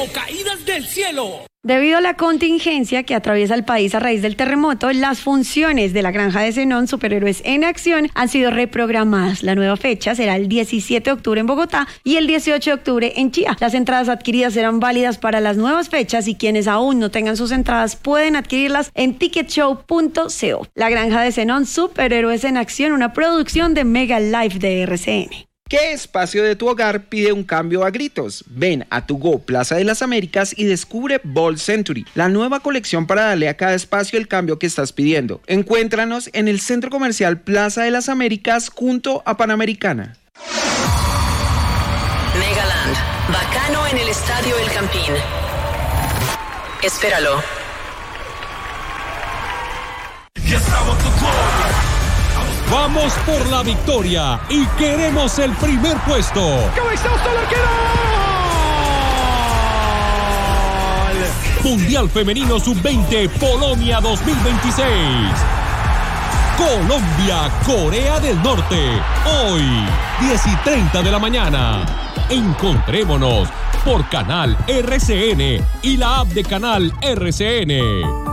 como caídas del cielo. Debido a la contingencia que atraviesa el país a raíz del terremoto, las funciones de la Granja de Zenón Superhéroes en Acción han sido reprogramadas. La nueva fecha será el 17 de octubre en Bogotá y el 18 de octubre en Chía. Las entradas adquiridas serán válidas para las nuevas fechas y quienes aún no tengan sus entradas pueden adquirirlas en ticketshow.co. La Granja de Zenón Superhéroes en Acción, una producción de Mega Life de RCN. ¿Qué espacio de tu hogar pide un cambio a gritos? Ven a Tu Go Plaza de las Américas y descubre Bold Century, la nueva colección para darle a cada espacio el cambio que estás pidiendo. Encuéntranos en el Centro Comercial Plaza de las Américas junto a Panamericana. Megaland, bacano en el Estadio El Campín. Espéralo. Vamos por la victoria y queremos el primer puesto. ¡Cabezazo al arquero! Mundial Femenino Sub-20 Polonia 2026. Colombia, Corea del Norte. Hoy, 10:30 de la mañana. Encontrémonos por Canal RCN y la app de Canal RCN.